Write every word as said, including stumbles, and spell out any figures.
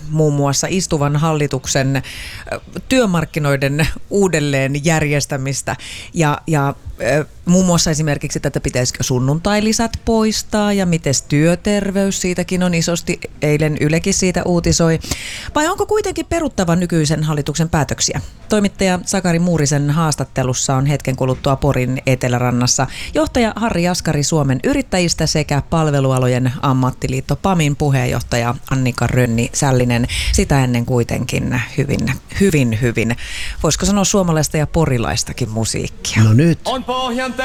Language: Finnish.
muun muassa istuvan hallituksen työmarkkinoiden uudelleen järjestämistä ja, ja muun muassa esimerkiksi tätä pitäisikö sunnuntailisät poistaa ja miten työterveys, siitäkin on isosti, eilen Ylekin siitä uutisoi. Vai onko kuitenkin peruttava nykyisen hallituksen päätöksiä? Toimittaja Sakari Muurisen haastattelussa on hetken kuluttua Porin Etelärannassa johtaja Harri Jaskari Suomen yrittäjistä sekä palvelualojen ammattiliitto PAMin puheenjohtaja Annika Rönni-Sällinen. Sitä ennen kuitenkin hyvin, hyvin, hyvin, voisiko sanoa suomalaista ja porilaistakin musiikkia. No nyt. On pohjan